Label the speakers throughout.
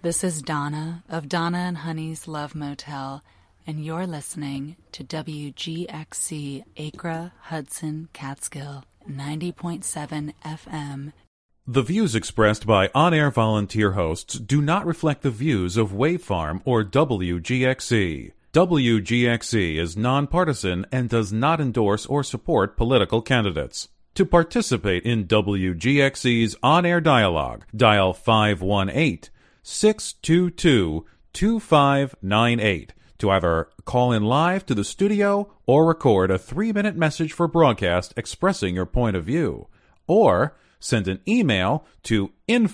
Speaker 1: This is Donna of Donna and Honey's Love Motel, and you're listening to WGXC Acra, Hudson, Catskill, 90.7 FM.
Speaker 2: The views expressed by on-air volunteer hosts do not reflect the views of Wavefarm or WGXC. WGXC is nonpartisan and does not endorse or support political candidates. To participate in WGXC's on-air dialogue, dial 518-622-2598 to either call in live to the studio or record a 3-minute message for broadcast expressing your point of view, or send an email to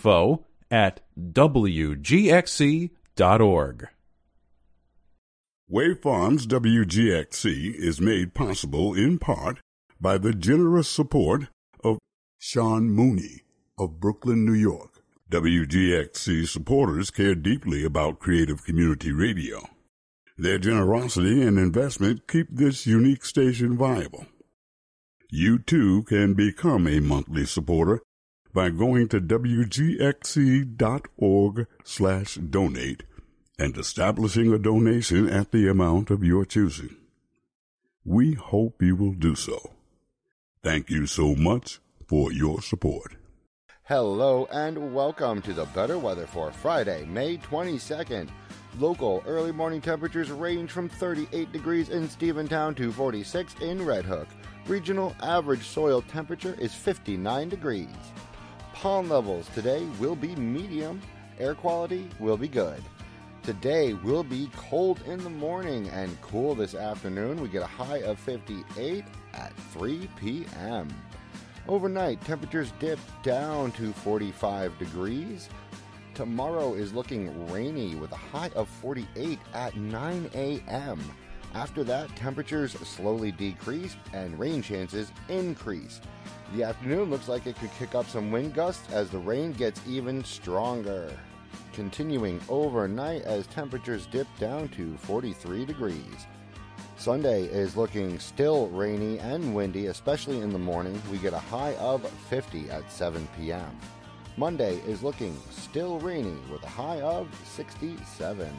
Speaker 2: info@wgxc.org.
Speaker 3: Wavefarm's WGXC is made possible in part by the generous support of Sean Mooney of Brooklyn, New York. WGXC supporters care deeply about creative community radio. Their generosity and investment keep this unique station viable. You too can become a monthly supporter by going to wgxc.org/donate and establishing a donation at the amount of your choosing. We hope you will do so. Thank you so much for your support.
Speaker 4: Hello and welcome to the better weather for Friday, May 22nd. Local early morning temperatures range from 38 degrees in Stephentown to 46 in Red Hook. Regional average soil temperature is 59 degrees. Pond levels today will be medium. Air quality will be good. Today will be cold in the morning and cool this afternoon. We get a high of 58 at 3 p.m. Overnight, temperatures dip down to 45 degrees. Tomorrow is looking rainy with a high of 48 at 9 a.m. After that, temperatures slowly decrease and rain chances increase. The afternoon looks like it could kick up some wind gusts as the rain gets even stronger. Continuing overnight as temperatures dip down to 43 degrees. Sunday is looking still rainy and windy, especially in the morning. We get a high of 50 at 7 p.m. Monday is looking still rainy with a high of 67.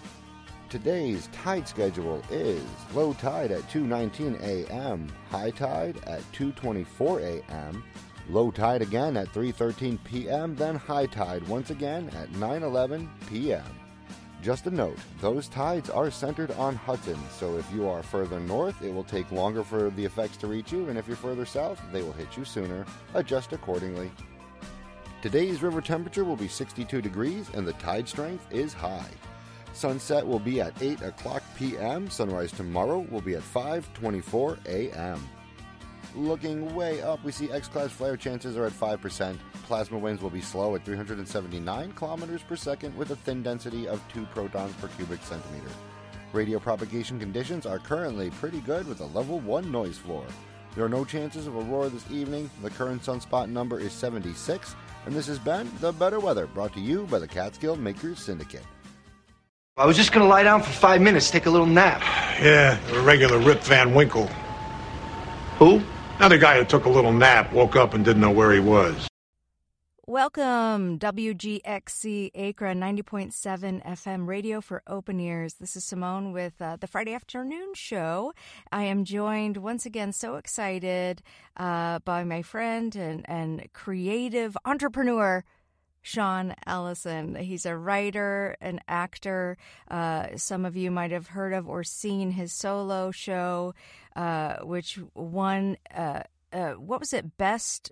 Speaker 4: Today's tide schedule is low tide at 2:19 a.m., high tide at 2:24 a.m., low tide again at 3:13 p.m., then high tide once again at 9:11 p.m. Just a note, those tides are centered on Hudson, so if you are further north, it will take longer for the effects to reach you, and if you're further south, they will hit you sooner. Adjust accordingly. Today's river temperature will be 62 degrees, and the tide strength is high. Sunset will be at 8 o'clock p.m. Sunrise tomorrow will be at 5:24 a.m. Looking way up, we see X-class flare chances are at 5%. Plasma winds will be slow at 379 kilometers per second with a thin density of 2 protons per cubic centimeter. Radio propagation conditions are currently pretty good with a level 1 noise floor. There are no chances of aurora this evening. The current sunspot number is 76. And this has been The Better Weather, brought to you by the Catskill Makers Syndicate.
Speaker 5: I was just going to lie down for 5 minutes, take a little nap.
Speaker 6: Yeah, a regular Rip Van Winkle.
Speaker 5: Who?
Speaker 6: Another guy who took a little nap, woke up and didn't know where he was.
Speaker 7: Welcome, WGXC Acra 90.7 FM radio for open ears. This is Simone with the Friday afternoon show. I am joined once again, so excited, by my friend and creative entrepreneur, Sean Ellison. He's a writer, an actor. Some of you might have heard of or seen his solo show, which won, what was it, Best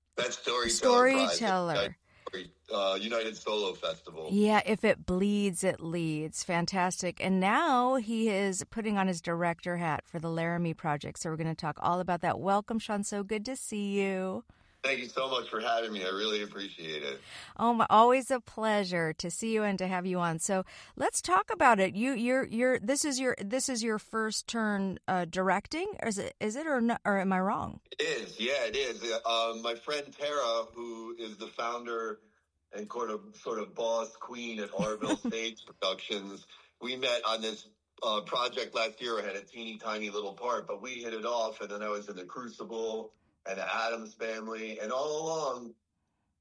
Speaker 7: Storyteller.
Speaker 8: United Solo Festival.
Speaker 7: Yeah, If It Bleeds, It Leads. Fantastic. And now he is putting on his director hat for the Laramie Project. So we're going to talk all about that. Welcome, Sean. So good to see you.
Speaker 8: Thank you so much for having me. I really appreciate it.
Speaker 7: Oh, always a pleasure to see you and to have you on. So let's talk about it. This is your first turn directing, or is it or not, or am I wrong?
Speaker 8: It is. Yeah, it is. My friend Tara, who is the founder and sort of boss queen at Orville Stage Productions, we met on this project last year. I had a teeny tiny little part, but we hit it off, and then I was in The Crucible and the Addams Family, and all along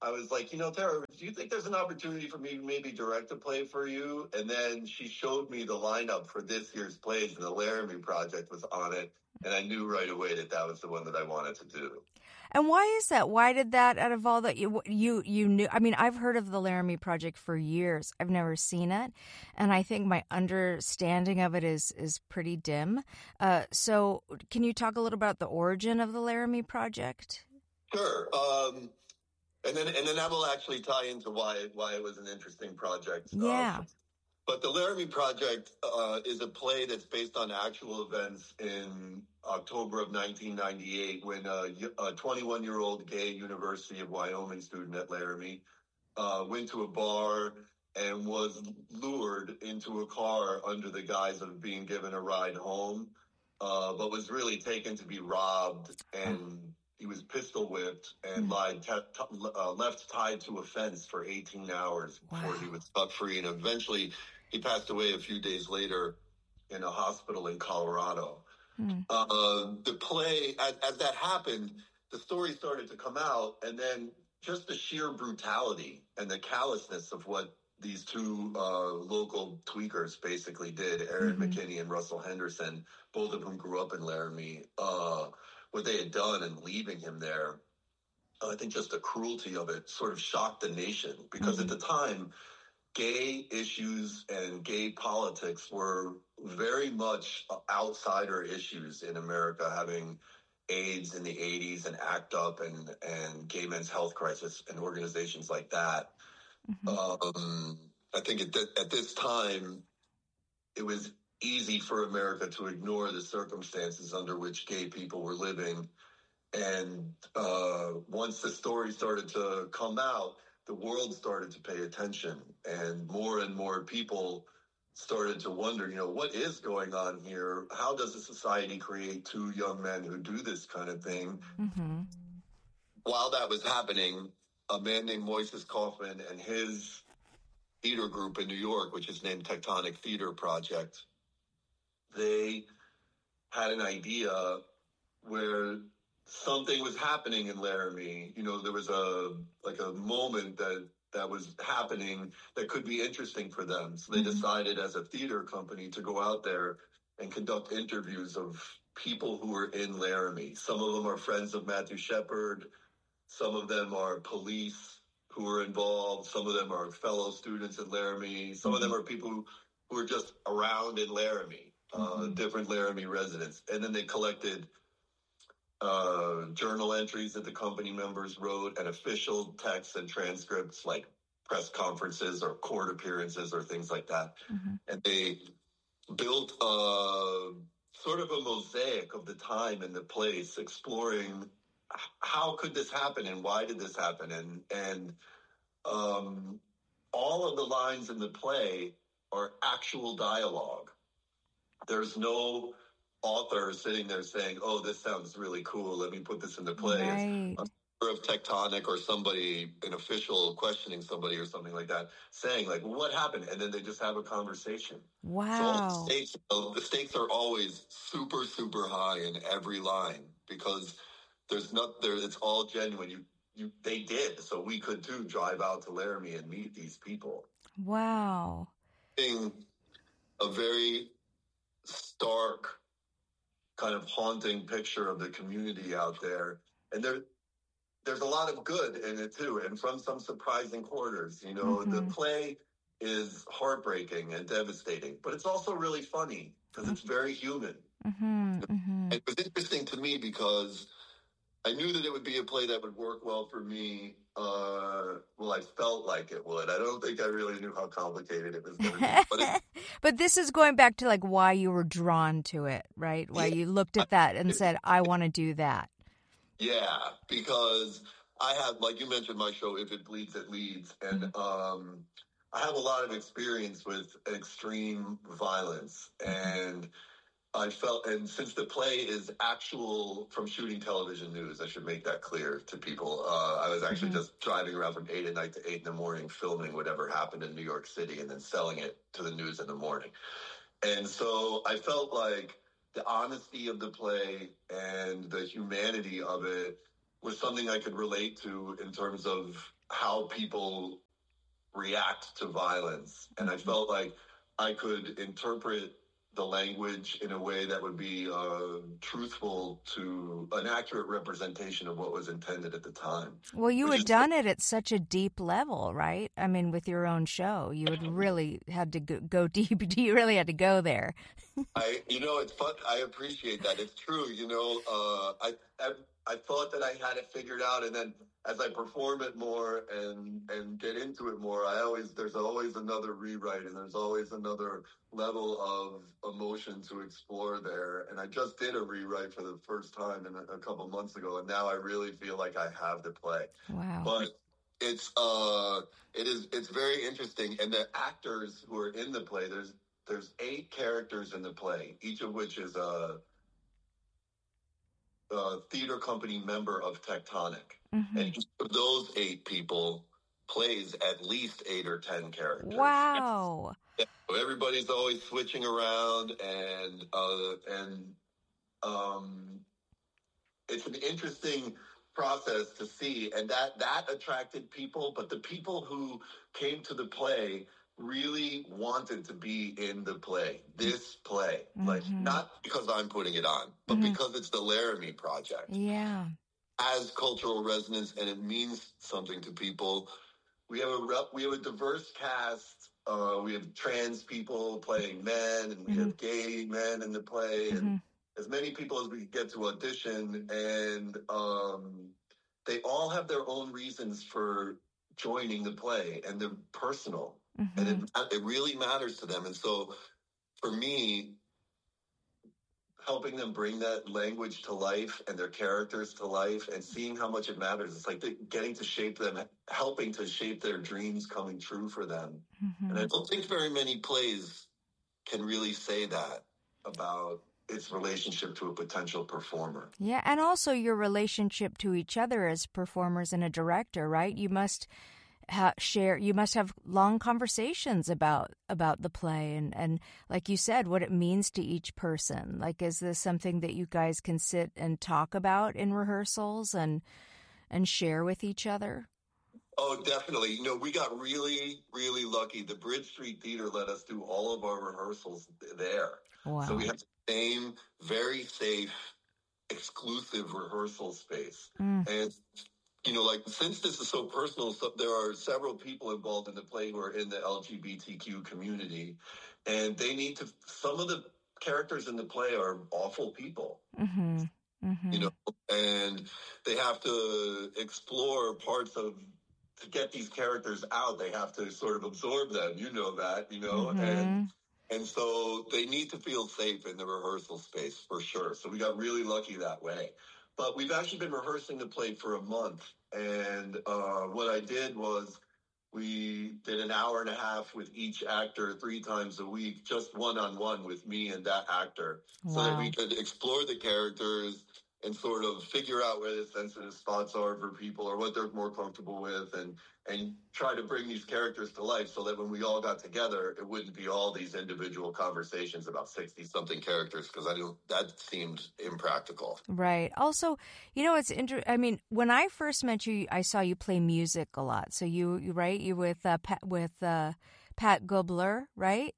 Speaker 8: I was like, Tara, do you think there's an opportunity for me to maybe direct a play for you? And then she showed me the lineup for this year's plays, and the Laramie Project was on it. And I knew right away that was the one that I wanted to do.
Speaker 7: And why is that? Why did that, out of all that you knew? I mean, I've heard of the Laramie Project for years. I've never seen it. And I think my understanding of it is pretty dim. So can you talk a little about the origin of the Laramie Project?
Speaker 8: Sure. And then that will actually tie into why it was an interesting project.
Speaker 7: Yeah.
Speaker 8: But the Laramie Project is a play that's based on actual events in October of 1998 when a 21-year-old gay University of Wyoming student at Laramie went to a bar and was lured into a car under the guise of being given a ride home, but was really taken to be robbed, and he was pistol whipped and left tied to a fence for 18 hours before he was set free. And eventually he passed away a few days later in a hospital in Colorado. The play, as that happened, the story started to come out, and then just the sheer brutality and the callousness of what these two local tweakers basically did, Aaron McKinney and Russell Henderson, both of whom grew up in Laramie, what they had done and leaving him there, I think just the cruelty of it sort of shocked the nation, because at the time, gay issues and gay politics were very much outsider issues in America, having AIDS in the 80s and ACT UP and Gay Men's Health Crisis and organizations like that. I think at this time, it was easy for America to ignore the circumstances under which gay people were living. And once the story started to come out, the world started to pay attention, and more people started to wonder, what is going on here? How does a society create two young men who do this kind of thing? While that was happening, a man named Moises Kaufman and his theater group in New York, which is named Tectonic Theater Project, they had an idea where something was happening in Laramie. There was a moment that was happening that could be interesting for them. So they decided as a theater company to go out there and conduct interviews of people who were in Laramie. Some of them are friends of Matthew Shepard. Some of them are police who were involved. Some of them are fellow students in Laramie. Some of them are people who are just around in Laramie, different Laramie residents. And then they collected journal entries that the company members wrote, and official texts and transcripts like press conferences or court appearances or things like that. And they built sort of a mosaic of the time and the place, exploring how could this happen and why did this happen? And all of the lines in the play are actual dialogue. There's no author sitting there saying, "Oh, this sounds really cool, let me put this in the play."
Speaker 7: Right.
Speaker 8: It's a member of Tectonic or somebody, an official questioning somebody or something like that, saying like, well, what happened? And then they just have a conversation.
Speaker 7: Wow.
Speaker 8: So the stakes are always super, super high in every line, because it's all genuine. They did, so we could too drive out to Laramie and meet these people.
Speaker 7: Wow.
Speaker 8: A very stark, kind of haunting picture of the community out there. And there's a lot of good in it too, and from some surprising quarters. The play is heartbreaking and devastating, but it's also really funny because it's very human. It was interesting to me because I knew that it would be a play that would work well for me. I felt like it would. I don't think I really knew how complicated it was going to be.
Speaker 7: But this is going back to like why you were drawn to it, right? Why you looked at that and said, I want to do that.
Speaker 8: Yeah, because I have, like you mentioned, my show, If It Bleeds, It Leads. And I have a lot of experience with extreme violence. And I felt, and since the play is actual from shooting television news, I should make that clear to people. I was actually just driving around from 8 at night to 8 in the morning, filming whatever happened in New York City and then selling it to the news in the morning. And so I felt like the honesty of the play and the humanity of it was something I could relate to in terms of how people react to violence. And I felt like I could interpret the language in a way that would be truthful to an accurate representation of what was intended at the time.
Speaker 7: Well, you had done it at such a deep level, right? I mean, with your own show, you had really had to go deep. You really had to go there.
Speaker 8: It's fun. I appreciate that. It's true. I thought that I had it figured out, and then as I perform it more and get into it more, there's always another rewrite, and there's always another level of emotion to explore there. And I just did a rewrite for the first time a couple months ago, and now I really feel like I have the play.
Speaker 7: Wow!
Speaker 8: But it's very interesting, and the actors who are in the play, there's 8 characters in the play, each of which is a theater company member of Tectonic. Mm-hmm. And each of those 8 people plays at least 8 or 10 characters.
Speaker 7: Wow.
Speaker 8: Yeah, so everybody's always switching around, and it's an interesting process to see, and that attracted people, but the people who came to the play really wanted to be in the play, this play, like not because I'm putting it on, but because it's the Laramie Project.
Speaker 7: Yeah.
Speaker 8: Has cultural resonance, and it means something to people. We have a diverse cast. We have trans people playing men, and we have gay men in the play, and as many people as we could get to audition, and they all have their own reasons for joining the play, and they're personal. And it really matters to them. And so for me, helping them bring that language to life and their characters to life and seeing how much it matters, it's like getting to shape them, helping to shape their dreams coming true for them. And I don't think very many plays can really say that about its relationship to a potential performer.
Speaker 7: Yeah, and also your relationship to each other as performers and a director, right? You must you must have long conversations about the play and like you said, what it means to each person. Like, is this something that you guys can sit and talk about in rehearsals and share with each other?
Speaker 8: Oh, definitely. We got really, really lucky. The Bridge Street Theater let us do all of our rehearsals there.
Speaker 7: Wow.
Speaker 8: So we have the same, very safe, exclusive rehearsal space. And since this is so personal, there are several people involved in the play who are in the LGBTQ community, and some of the characters in the play are awful people, and they have to explore parts of, to get these characters out, they have to sort of absorb them, and so they need to feel safe in the rehearsal space for sure. So we got really lucky that way. But we've actually been rehearsing the play for a month, and what I did was we did an hour and a half with each actor 3 times a week, just one-on-one with me and that actor, so that we could explore the characters and sort of figure out where the sensitive spots are for people or what they're more comfortable with, and try to bring these characters to life so that when we all got together, it wouldn't be all these individual conversations about 60-something characters, because that seemed impractical.
Speaker 7: Right. Also, it's I mean, when I first met you, I saw you play music a lot. So you with Pat Gubler, right?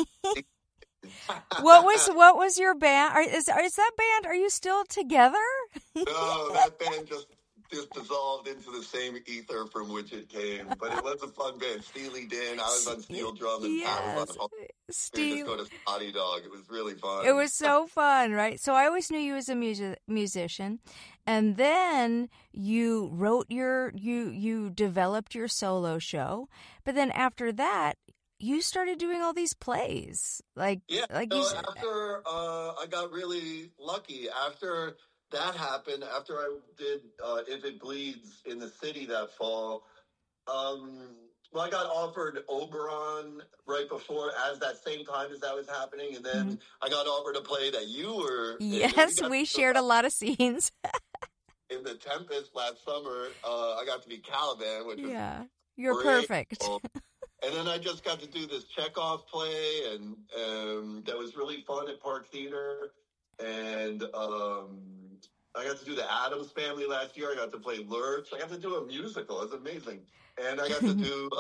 Speaker 7: What was your band? Is that band? Are you still together?
Speaker 8: No, that band just dissolved into the same ether from which it came. But it was a fun band. Steely Dan, I was on steel drum, and Pat was on Spotty Dog. It was really fun.
Speaker 7: It was so fun, right? So I always knew you as a musician, and then you you developed your solo show. But then after that, you started doing all these plays.
Speaker 8: After I got really lucky, after that happened, after I did If It Bleeds in the City that fall, I got offered Oberon right before, that same time as that was happening, and then I got offered a play that you were in.
Speaker 7: Yes, we shared a lot of scenes.
Speaker 8: In The Tempest last summer, I got to be Caliban, which was
Speaker 7: you're
Speaker 8: great.
Speaker 7: Perfect.
Speaker 8: And then I just got to do this Chekhov play, and that was really fun at Park Theater. And I got to do the Addams Family last year. I got to play Lurch. I got to do a musical. It's amazing. And I got to do